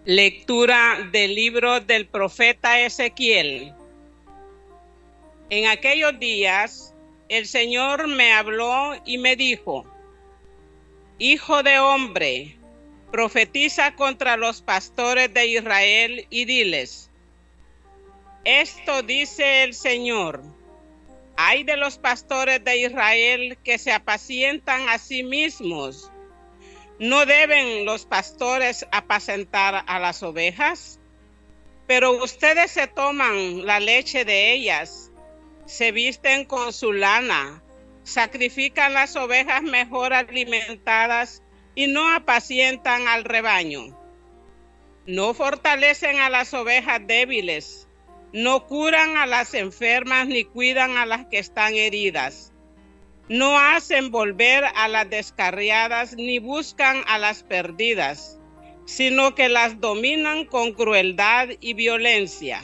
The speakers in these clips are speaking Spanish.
Lectura del libro del profeta Ezequiel. En aquellos días, el Señor me habló y me dijo: Hijo de hombre, profetiza contra los pastores de Israel y diles: Esto dice el Señor: Ay de los pastores de Israel que se apacientan a sí mismos. ¿No deben los pastores apacentar a las ovejas? Pero ustedes se toman la leche de ellas, se visten con su lana, sacrifican las ovejas mejor alimentadas y no apacientan al rebaño. No fortalecen a las ovejas débiles, no curan a las enfermas ni cuidan a las que están heridas. No hacen volver a las descarriadas ni buscan a las perdidas, sino que las dominan con crueldad y violencia.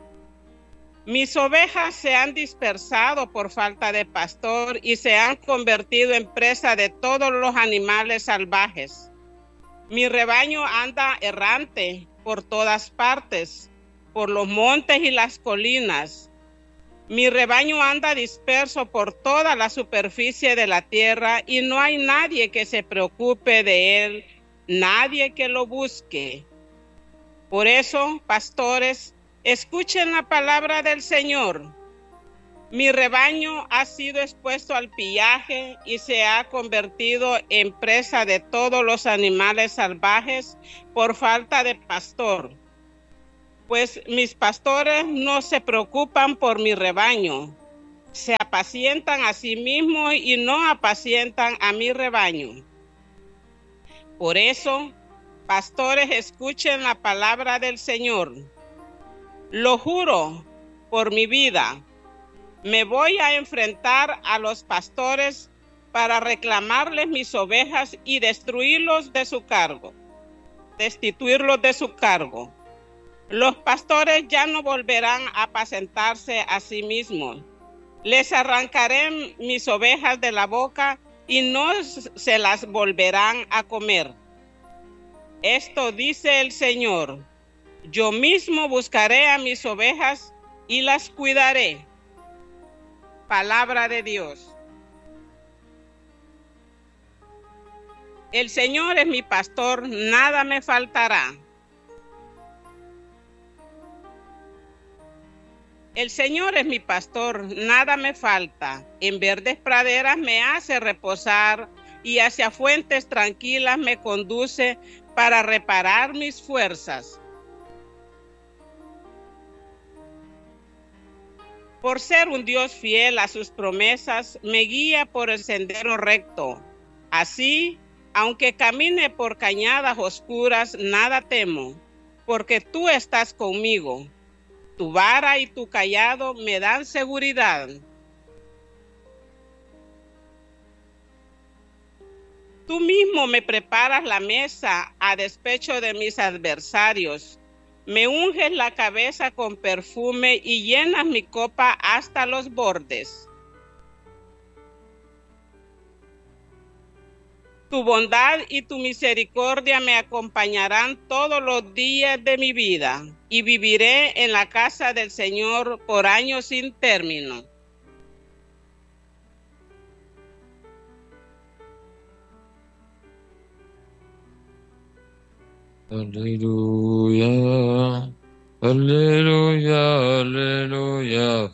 Mis ovejas se han dispersado por falta de pastor y se han convertido en presa de todos los animales salvajes. Mi rebaño anda errante por todas partes, por los montes y las colinas. Mi rebaño anda disperso por toda la superficie de la tierra y no hay nadie que se preocupe de él, nadie que lo busque. Por eso, pastores, escuchen la palabra del Señor. Mi rebaño ha sido expuesto al pillaje y se ha convertido en presa de todos los animales salvajes por falta de pastor. Pues mis pastores no se preocupan por mi rebaño, se apacientan a sí mismos y no apacientan a mi rebaño. Por eso, pastores, escuchen la palabra del Señor. Lo juro por mi vida, me voy a enfrentar a los pastores para reclamarles mis ovejas y destituirlos de su cargo. Los pastores ya no volverán a apacentarse a sí mismos. Les arrancaré mis ovejas de la boca y no se las volverán a comer. Esto dice el Señor: Yo mismo buscaré a mis ovejas y las cuidaré. Palabra de Dios. El Señor es mi pastor, nada me faltará. El Señor es mi pastor, nada me falta. En verdes praderas me hace reposar y hacia fuentes tranquilas me conduce para reparar mis fuerzas. Por ser un Dios fiel a sus promesas, me guía por el sendero recto. Así, aunque camine por cañadas oscuras, nada temo, porque tú estás conmigo. Tu vara y tu cayado me dan seguridad. Tú mismo me preparas la mesa a despecho de mis adversarios. Me unges la cabeza con perfume y llenas mi copa hasta los bordes. Tu bondad y tu misericordia me acompañarán todos los días de mi vida, y viviré en la casa del Señor por años sin término. Aleluya, aleluya, aleluya.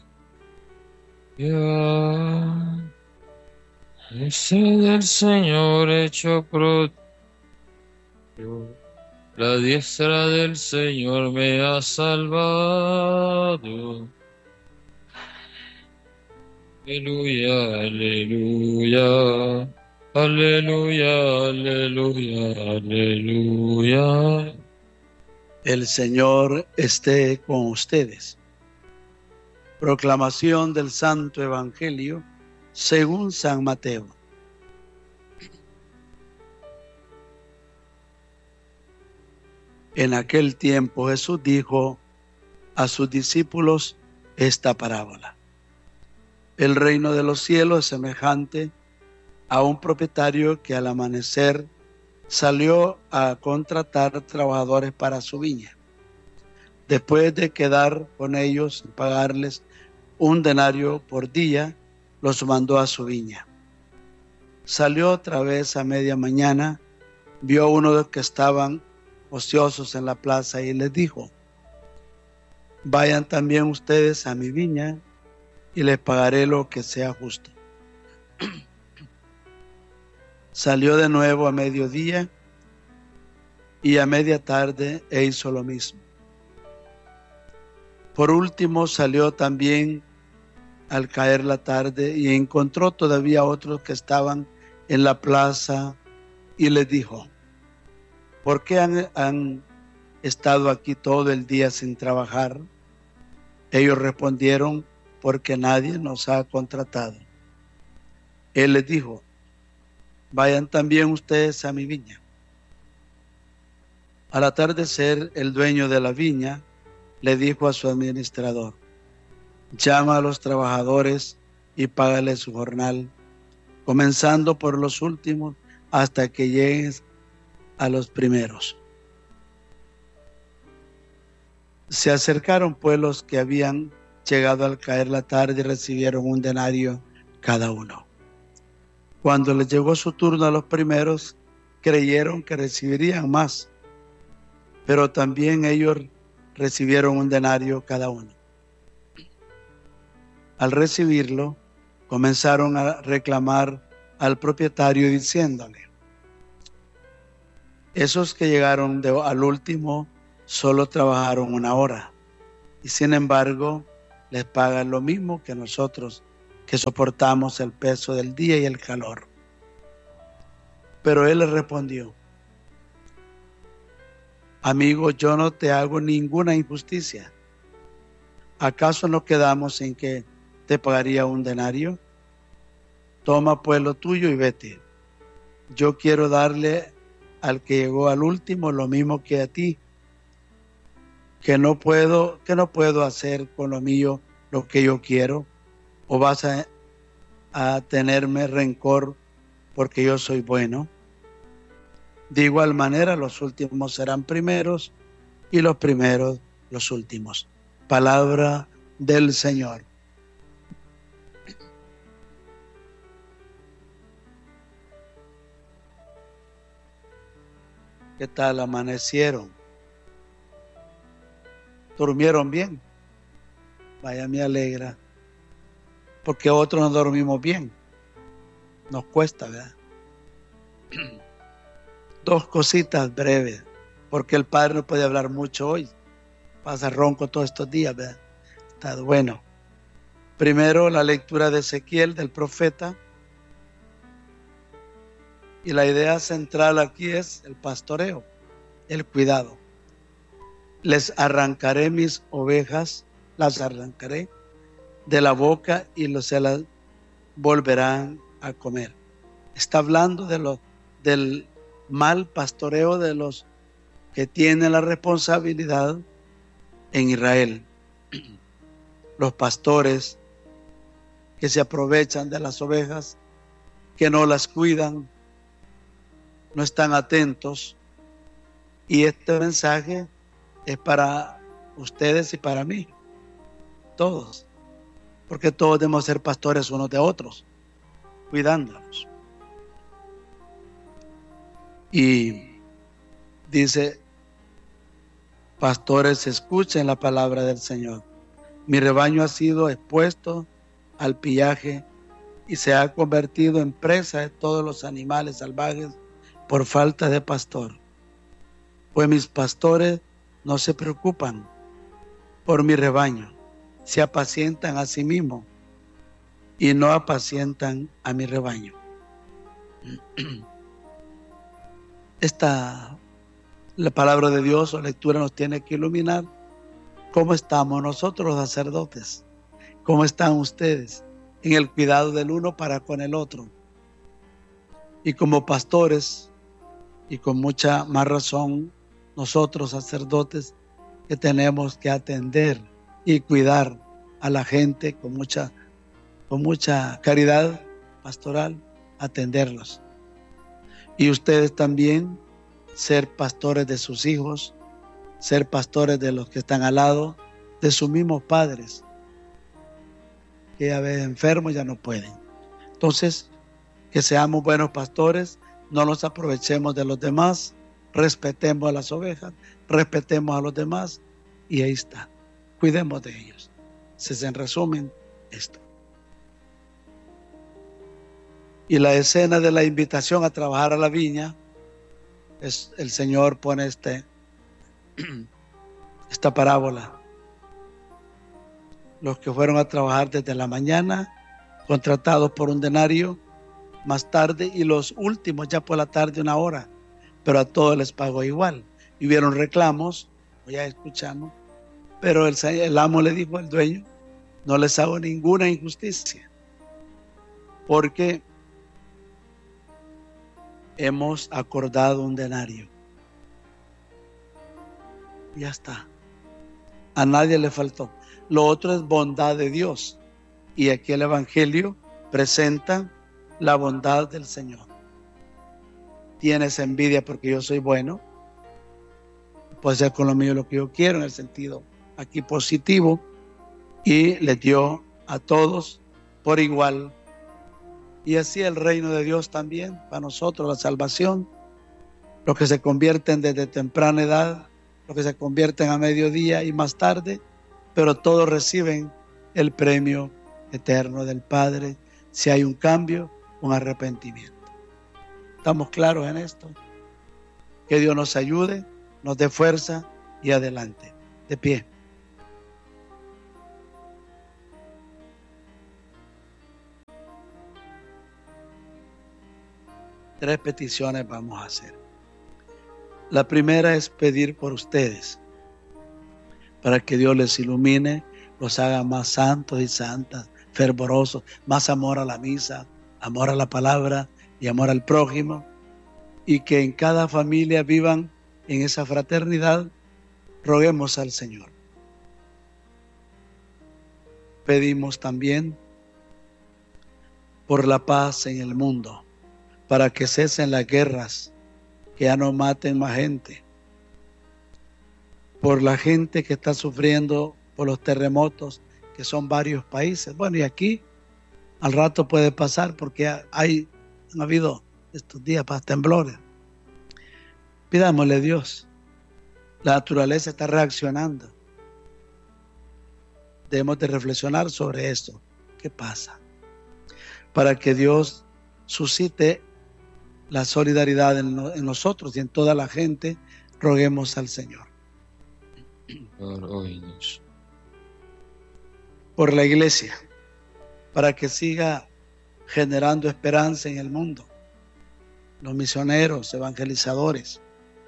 Ya. Ese del Señor hecho prodigio, la diestra del Señor me ha salvado. Aleluya, aleluya, aleluya, aleluya, aleluya. El Señor esté con ustedes. Proclamación del Santo Evangelio según San Mateo. En aquel tiempo Jesús dijo a sus discípulos esta parábola: El reino de los cielos es semejante a un propietario que al amanecer salió a contratar trabajadores para su viña. Después de quedar con ellos y pagarles 1 denario por día, los mandó a su viña. Salió otra vez a media mañana, vio a uno de los que estaban ociosos en la plaza y les dijo: vayan también ustedes a mi viña y les pagaré lo que sea justo. Salió de nuevo a mediodía y a media tarde e hizo lo mismo. Por último salió también al caer la tarde y encontró todavía otros que estaban en la plaza y les dijo: ¿por qué han estado aquí todo el día sin trabajar? Ellos respondieron: porque nadie nos ha contratado. Él les dijo: vayan también ustedes a mi viña. Al atardecer, el dueño de la viña le dijo a su administrador: llama a los trabajadores y págales su jornal, comenzando por los últimos hasta que llegues a los primeros. Se acercaron pues los que habían llegado al caer la tarde y recibieron 1 denario cada uno. Cuando les llegó su turno a los primeros, creyeron que recibirían más, pero también ellos recibieron 1 denario cada uno. Al recibirlo, comenzaron a reclamar al propietario diciéndole: esos que llegaron al último solo trabajaron 1 hora, y sin embargo les pagan lo mismo que nosotros, que soportamos el peso del día y el calor. Pero él les respondió: amigo, yo no te hago ninguna injusticia. ¿Acaso no quedamos en que te pagaría 1 denario? Toma pues lo tuyo y vete. Yo quiero darle al que llegó al último lo mismo que a ti, que no puedo hacer con lo mío lo que yo quiero, o vas a tenerme rencor porque yo soy bueno. De igual manera, los últimos serán primeros y los primeros los últimos. Palabra del Señor. ¿Qué tal amanecieron? ¿Durmieron bien? Vaya, me alegra, porque otros no dormimos bien. Nos cuesta, ¿verdad? 2 cositas breves, porque el Padre no puede hablar mucho hoy. Pasa ronco todos estos días, ¿verdad? Está bueno. Primero, la lectura de Ezequiel, del profeta. Y la idea central aquí es el pastoreo, el cuidado. Les arrancaré mis ovejas, las arrancaré de la boca y se las volverán a comer. Está hablando del mal pastoreo de los que tienen la responsabilidad en Israel. Los pastores que se aprovechan de las ovejas, que no las cuidan, no están atentos. Y este mensaje es para ustedes y para mí, todos, porque todos debemos ser pastores unos de otros, cuidándonos. Y dice: pastores, escuchen la palabra del Señor. Mi rebaño ha sido expuesto al pillaje y se ha convertido en presa de todos los animales salvajes por falta de pastor. Pues mis pastores no se preocupan por mi rebaño, se apacientan a sí mismos y no apacientan a mi rebaño. La palabra de Dios o lectura nos tiene que iluminar cómo estamos nosotros los sacerdotes, cómo están ustedes en el cuidado del uno para con el otro. Y como pastores, y con mucha más razón, nosotros sacerdotes, que tenemos que atender y cuidar a la gente con mucha caridad pastoral, atenderlos. Y ustedes también ser pastores de sus hijos, ser pastores de los que están al lado, de sus mismos padres, que a veces enfermos ya no pueden. Entonces, que seamos buenos pastores, no nos aprovechemos de los demás, respetemos a las ovejas, respetemos a los demás, y ahí está, cuidemos de ellos. En resumen, esto. Y la escena de la invitación a trabajar a la viña, el Señor pone esta parábola. Los que fueron a trabajar desde la mañana, contratados por un denario, más tarde, y los últimos ya por la tarde 1 hora, pero a todos les pagó igual. Y hubieron reclamos, ya escuchamos, pero el amo le dijo al dueño, no les hago ninguna injusticia, porque hemos acordado un denario. Ya está. A nadie le faltó. Lo otro es bondad de Dios. Y aquí el Evangelio presenta la bondad del Señor. Tienes envidia porque yo soy bueno. Puede ser con lo mío lo que yo quiero, en el sentido aquí positivo. Y les dio a todos por igual. Y así el reino de Dios también, para nosotros la salvación, los que se convierten desde temprana edad, los que se convierten a mediodía y más tarde, pero todos reciben el premio eterno del Padre, si hay un cambio, un arrepentimiento. ¿Estamos claros en esto? Que Dios nos ayude, nos dé fuerza y adelante. De pie. Tres peticiones vamos a hacer. La primera es pedir por ustedes, para que Dios les ilumine, los haga más santos y santas, fervorosos, más amor a la misa, amor a la palabra y amor al prójimo, y que en cada familia vivan en esa fraternidad. Roguemos al Señor. Pedimos también por la paz en el mundo, para que cesen las guerras, que ya no maten más gente, por la gente que está sufriendo por los terremotos, que son varios países. Bueno, y aquí al rato puede pasar, porque han habido estos días para temblores. Pidámosle a Dios. La naturaleza está reaccionando. Debemos de reflexionar sobre esto. ¿Qué pasa? Para que Dios suscite la solidaridad en nosotros y en toda la gente, roguemos al Señor. Por la iglesia, para que siga generando esperanza en el mundo, los misioneros, evangelizadores,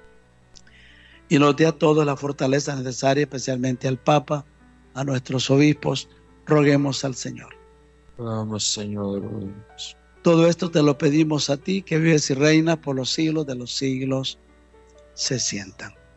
y nos dé a todos la fortaleza necesaria, especialmente al Papa, a nuestros obispos. Roguemos al Señor. Vamos, Señor. Todo esto te lo pedimos a ti, que vives y reinas por los siglos de los siglos. Se sientan.